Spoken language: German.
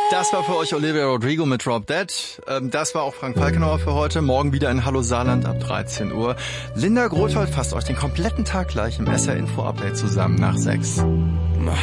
Das war für euch Olivia Rodrigo mit Drop Dead. Das war auch Frank Falkenauer für heute. Morgen wieder in Hallo Saarland ab 13 Uhr. Linda Grothold fasst euch den kompletten Tag gleich im SR Info Update zusammen nach 6.